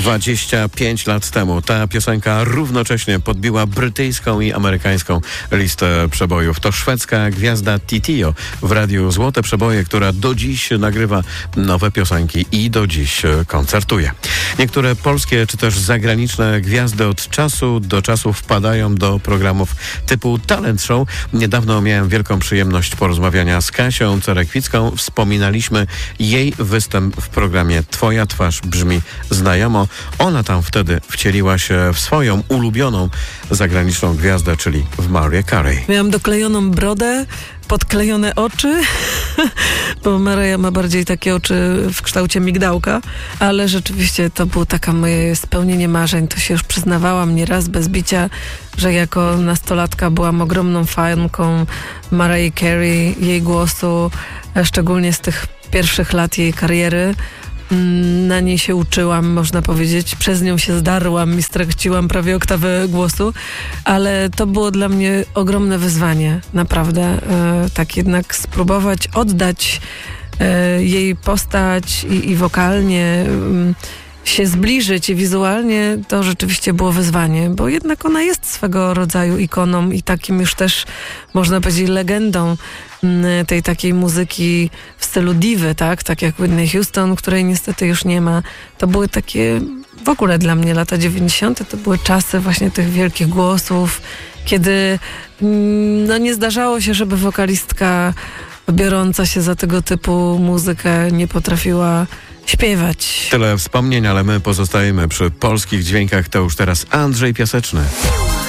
25 lat temu ta piosenka równocześnie podbiła brytyjską i amerykańską listę przebojów. To szwedzka gwiazda Titio w radiu Złote Przeboje, która do dziś nagrywa nowe piosenki i do dziś koncertuje. Niektóre polskie czy też zagraniczne gwiazdy od czasu do czasu wpadają do programów typu Talent Show. Niedawno miałem wielką przyjemność porozmawiania z Kasią Cerekwicką. Wspominaliśmy jej występ w programie Twoja twarz brzmi znajomo. Ona tam wtedy wcieliła się w swoją ulubioną zagraniczną gwiazdę, czyli w Mariah Carey. Miałam doklejoną brodę, podklejone oczy, bo Mariah ma bardziej takie oczy w kształcie migdałka, ale rzeczywiście to było takie moje spełnienie marzeń. To się już przyznawałam nieraz bez bicia, że jako nastolatka byłam ogromną fanką Mariah Carey, jej głosu, szczególnie z tych pierwszych lat jej kariery. Na niej się uczyłam, można powiedzieć. Przez nią się zdarłam i straciłam prawie oktawę głosu, ale to było dla mnie ogromne wyzwanie, naprawdę. Tak jednak spróbować oddać jej postać i wokalnie się zbliżyć i wizualnie, to rzeczywiście było wyzwanie, bo jednak ona jest swego rodzaju ikoną i takim już też, można powiedzieć, legendą tej takiej muzyki w stylu diwy, tak jak Whitney Houston, której niestety już nie ma. To były takie, w ogóle dla mnie lata 90. to były czasy właśnie tych wielkich głosów, kiedy nie zdarzało się, żeby wokalistka biorąca się za tego typu muzykę nie potrafiła śpiewać. Tyle wspomnień, ale my pozostajemy przy polskich dźwiękach. To już teraz Andrzej Piaseczny.